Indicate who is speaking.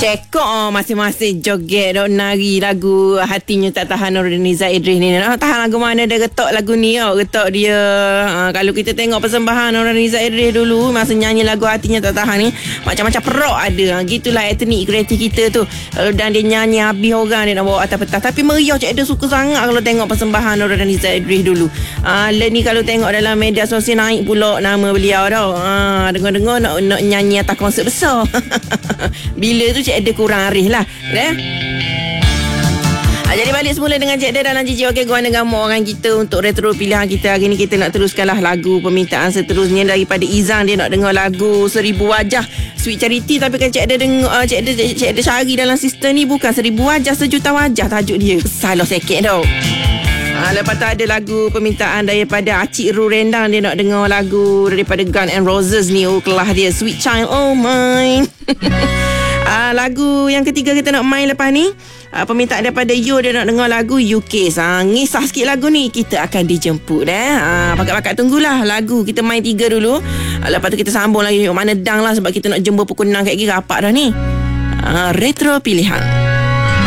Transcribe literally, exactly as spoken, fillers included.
Speaker 1: Cekok oh, masing-masing joget dok nari lagu Hatinya Tak Tahan Nurhaliza Idris ni. Oh, tahan lagu mana dia getok lagu ni oh, getok dia. Ha, kalau kita tengok persembahan Nurhaliza Idris dulu masa nyanyi lagu Hatinya Tak Tahan ni macam-macam perok ada. Ha, gitulah etnik kreatif kita tu. Dan dia nyanyi habis orang dia nak bawa atas petas. Tapi meriah cik dia suka sangat kalau tengok persembahan Nurhaliza Idris dulu. Ha, le ni kalau tengok dalam media sosial naik pula nama beliau tau. Ha, dengar-dengar nak, nak nyanyi atas konsert besar. Bila tu cik ada kurang arif lah eh? Ha, jadi balik semula dengan Cik Dia dalam Cici Okey Guana Gamuk orang kita untuk retro pilihan kita. Hari ni kita nak teruskanlah lagu permintaan seterusnya daripada Izan. Dia nak dengar lagu Seribu Wajah Sweet Charity. Tapi kan Cik Dia dengar uh, Cik Dia, Cik Dia cari dalam sistem ni bukan Seribu Wajah Sejuta Wajah tajuk dia. Salah sikit tau. Ha, lepas tu ada lagu permintaan daripada Acik Ru Rendang. Dia nak dengar lagu daripada Guns N' Roses ni. Oh kelah dia Sweet Child Oh Mine. Uh, lagu yang ketiga kita nak main lepas ni uh, permintaan daripada Yo. Dia nak dengar lagu U K. uh, Ngisah sikit lagu ni. Kita akan dijemput eh. uh, Pakat-pakat tunggulah lagu. Kita main tiga dulu. uh, Lepas tu kita sambung lagi. Mana dang lah sebab kita nak jemput pukul enam kat gigi rapat dah ni. uh, Retro pilihan.